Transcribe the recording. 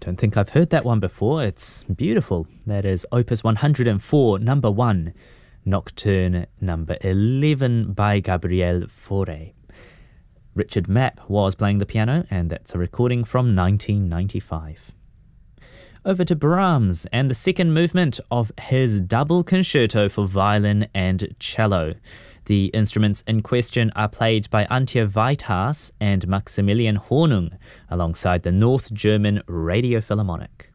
Don't think I've heard that one before. It's beautiful. That is Opus 104, number 1, Nocturne number 11 by Gabriel Fauré. Richard Mapp was playing the piano, and that's a recording from 1995. Over to Brahms and the second movement of his double concerto for violin and cello. The instruments in question are played by Antje Weithaus and Maximilian Hornung alongside the North German Radio Philharmonic.